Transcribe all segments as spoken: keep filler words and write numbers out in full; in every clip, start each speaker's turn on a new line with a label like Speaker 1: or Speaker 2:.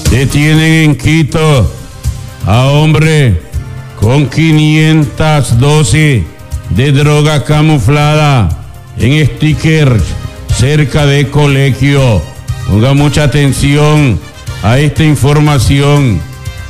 Speaker 1: Detienen en Quito a hombre con quinientas dosis de droga camuflada en stickers cerca de colegio. Ponga mucha atención a esta información.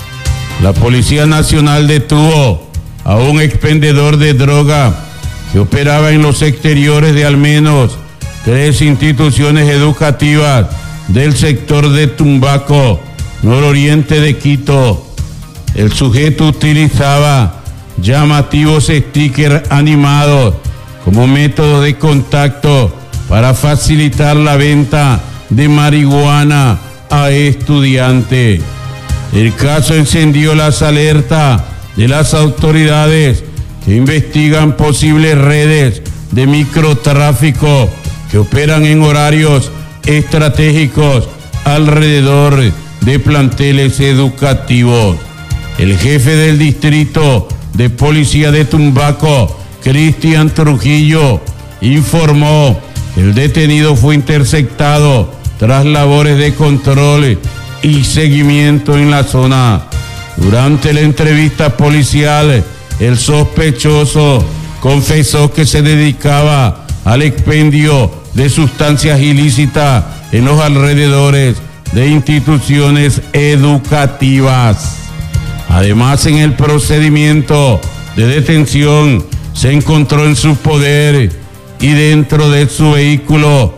Speaker 1: La Policía Nacional detuvo a un expendedor de droga que operaba en los exteriores de al menos tres instituciones educativas del sector de Tumbaco, nororiente de Quito. El sujeto utilizaba llamativos stickers animados como método de contacto para facilitar la venta de marihuana a estudiantes. El caso encendió las alertas de las autoridades que investigan posibles redes de microtráfico que operan en horarios estratégicos alrededor de planteles educativos. El jefe del distrito de policía de Tumbaco, Cristian Trujillo, informó que el detenido fue interceptado tras labores de control y seguimiento en la zona. Durante la entrevista policial, el sospechoso confesó que se dedicaba al expendio de sustancias ilícitas en los alrededores de instituciones educativas. Además, en el procedimiento de detención se encontró en su poder y dentro de su vehículo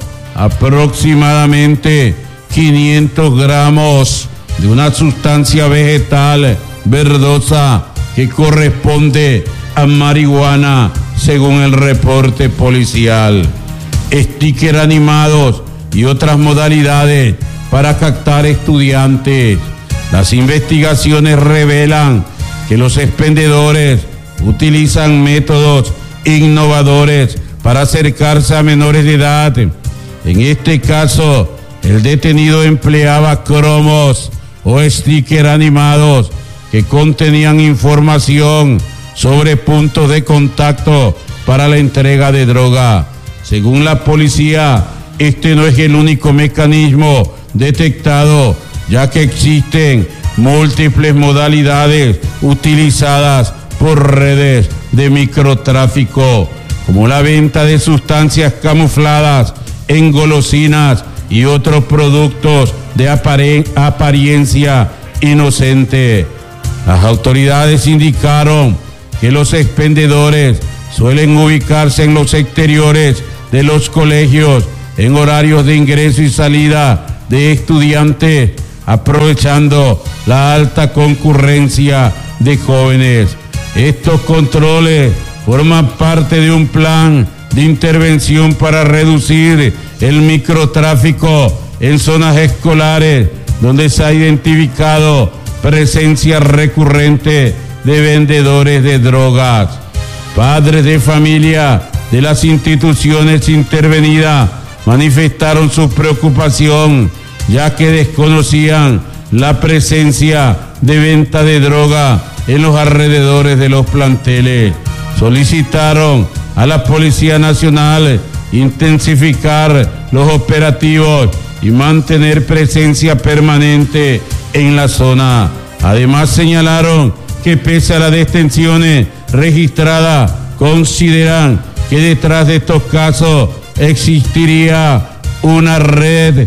Speaker 1: aproximadamente quinientos gramos de una sustancia vegetal verdosa que corresponde a marihuana, según el reporte policial. Stickers animados y otras modalidades para captar estudiantes. Las investigaciones revelan que los expendedores utilizan métodos innovadores para acercarse a menores de edad. En este caso, el detenido empleaba cromos o stickers animados que contenían información sobre puntos de contacto para la entrega de droga. Según la policía, este no es el único mecanismo detectado, ya que existen múltiples modalidades utilizadas por redes de microtráfico, como la venta de sustancias camufladas en golosinas y otros productos de apare- apariencia inocente. Las autoridades indicaron que los expendedores suelen ubicarse en los exteriores de los colegios en horarios de ingreso y salida de estudiantes, aprovechando la alta concurrencia de jóvenes. Estos controles forman parte de un plan de intervención para reducir el microtráfico en zonas escolares, donde se ha identificado presencia recurrente de vendedores de drogas. Padres de familia de las instituciones intervenidas manifestaron su preocupación, ya que desconocían la presencia de venta de droga en los alrededores de los planteles. Solicitaron a la Policía Nacional intensificar los operativos y mantener presencia permanente en la zona. Además, señalaron que pese a las detenciones registradas, consideran que detrás de estos casos existiría una red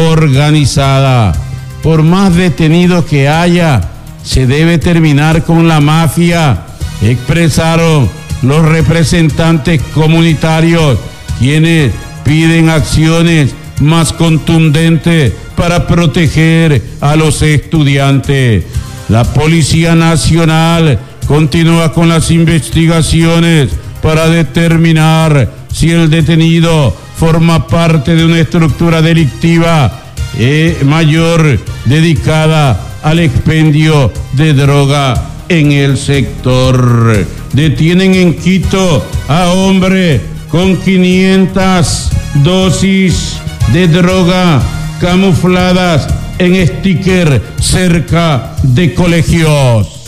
Speaker 1: organizada. Por más detenidos que haya, se debe terminar con la mafia, expresaron los representantes comunitarios, quienes piden acciones más contundentes para proteger a los estudiantes. La Policía Nacional continúa con las investigaciones para determinar si el detenido forma parte de una estructura delictiva eh, mayor dedicada al expendio de droga en el sector. Detienen en Quito a hombre con quinientas dosis de droga camufladas en sticker cerca de colegios.